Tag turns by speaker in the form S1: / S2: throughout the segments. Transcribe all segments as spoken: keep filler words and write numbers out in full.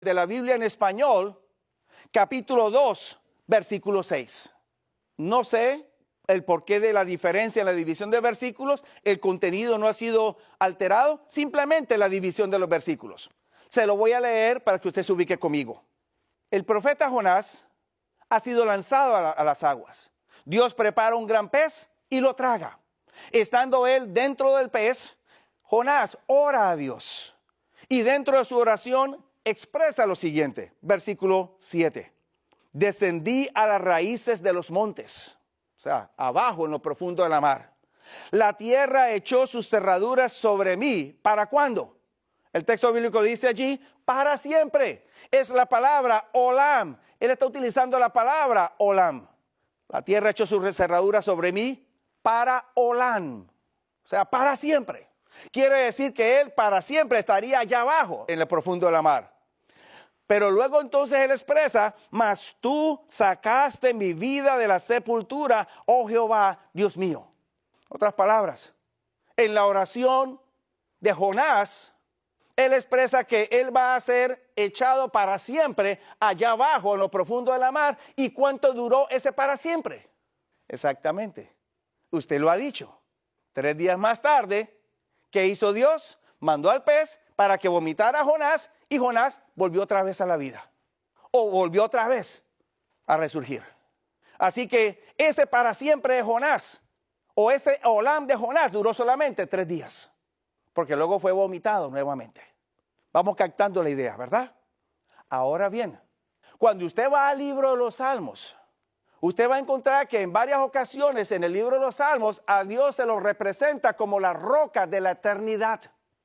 S1: de la Biblia en español, capítulo dos, versículo seis. No sé el porqué de la diferencia en la división de versículos, el contenido no ha sido alterado, simplemente la división de los versículos. Se lo voy a leer para que usted se ubique conmigo. El profeta Jonás ha sido lanzado a, la, a las aguas. Dios prepara un gran pez y lo traga. Estando él dentro del pez, Jonás ora a Dios. Y dentro de su oración expresa lo siguiente, versículo siete. Descendí a las raíces de los montes, o sea, abajo en lo profundo de la mar. La tierra echó sus cerraduras sobre mí. ¿Para cuándo? El texto bíblico dice allí, para siempre. Es la palabra olam. Él está utilizando la palabra olam. La tierra echó sus cerraduras sobre mí para olam. O sea, para siempre. Quiere decir que él para siempre estaría allá abajo, en el profundo de la mar. Pero luego entonces él expresa, mas tú sacaste mi vida de la sepultura, oh Jehová, Dios mío. Otras palabras, en la oración de Jonás, él expresa que él va a ser echado para siempre allá abajo en lo profundo de la mar. ¿Y cuánto duró ese para siempre? Exactamente, usted lo ha dicho. Tres días más tarde, ¿qué hizo Dios? Mandó al pez para que vomitara a Jonás y Jonás volvió otra vez a la vida. O volvió otra vez a resurgir. Así que ese para siempre de Jonás, o ese olam de Jonás duró solamente tres días. Porque luego fue vomitado nuevamente. Vamos captando la idea, ¿verdad? Ahora bien, cuando usted va al libro de los Salmos, usted va a encontrar que en varias ocasiones en el libro de los Salmos a Dios se lo representa como la roca de la eternidad.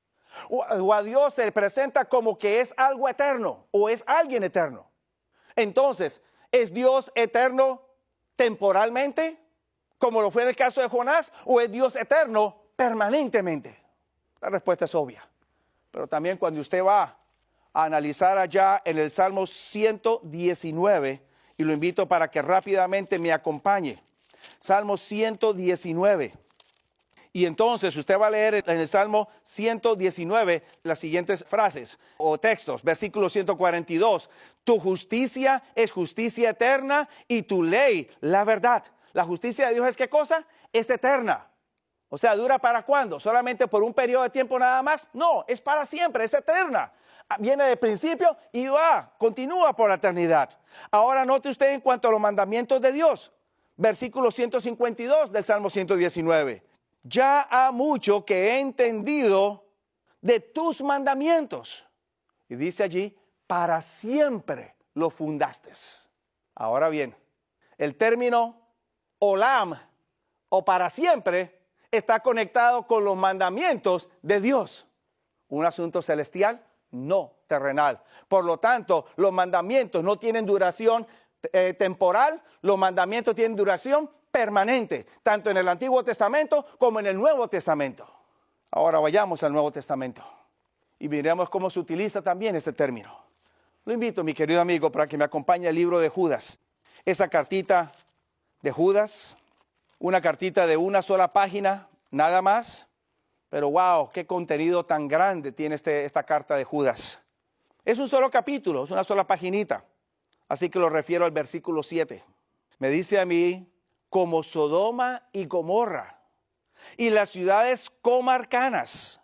S1: O a Dios se le presenta como que es algo eterno o es alguien eterno. Entonces, ¿es Dios eterno temporalmente, como lo fue en el caso de Jonás, o es Dios eterno permanentemente? La respuesta es obvia. Pero también cuando usted va a analizar allá en el Salmo ciento diecinueve, y lo invito para que rápidamente me acompañe. Salmo ciento diecinueve. Y entonces usted va a leer en el Salmo ciento diecinueve las siguientes frases o textos. Versículo ciento cuarenta y dos. Tu justicia es justicia eterna y tu ley la verdad. La justicia de Dios es ¿qué cosa? Es eterna. O sea, ¿dura para cuándo? ¿Solamente por un periodo de tiempo nada más? No, es para siempre, es eterna. Viene de principio y va, continúa por la eternidad. Ahora note usted en cuanto a los mandamientos de Dios. Versículo ciento cincuenta y dos del Salmo ciento diecinueve. Ya ha mucho que he entendido de tus mandamientos. Y dice allí, para siempre lo fundaste. Ahora bien, el término olam o para siempre está conectado con los mandamientos de Dios. Un asunto celestial, no terrenal. Por lo tanto, los mandamientos no tienen duración eh, temporal, los mandamientos tienen duración permanente, tanto en el Antiguo Testamento como en el Nuevo Testamento. Ahora vayamos al Nuevo Testamento y miremos cómo se utiliza también este término. Lo invito, mi querido amigo, para que me acompañe al libro de Judas. Esa cartita de Judas, una cartita de una sola página, nada más. Pero wow, qué contenido tan grande tiene este, esta carta de Judas. Es un solo capítulo, es una sola paginita. Así que lo refiero al versículo siete. Me dice a mí, como Sodoma y Gomorra, y las ciudades comarcanas,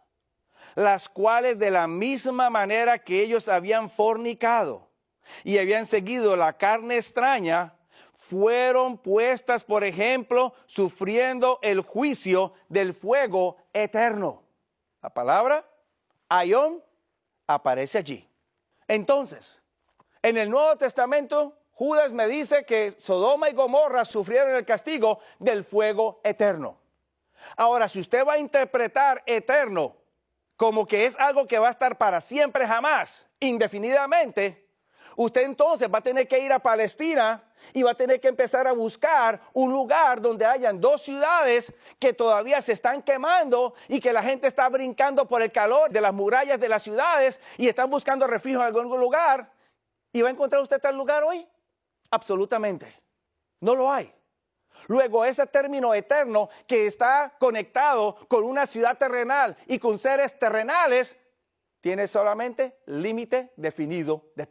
S1: las cuales de la misma manera que ellos habían fornicado y habían seguido la carne extraña, fueron puestas, por ejemplo, sufriendo el juicio del fuego eterno. La palabra Ayón aparece allí. Entonces, en el Nuevo Testamento, Judas me dice que Sodoma y Gomorra sufrieron el castigo del fuego eterno. Ahora, si usted va a interpretar eterno como que es algo que va a estar para siempre, jamás, indefinidamente, usted entonces va a tener que ir a Palestina y va a tener que empezar a buscar un lugar donde hayan dos ciudades que todavía se están quemando y que la gente está brincando por el calor de las murallas de las ciudades y están buscando refugio en algún lugar. ¿Y va a encontrar usted tal lugar hoy? Absolutamente. No lo hay. Luego, ese término eterno que está conectado con una ciudad terrenal y con seres terrenales tiene solamente límite definido de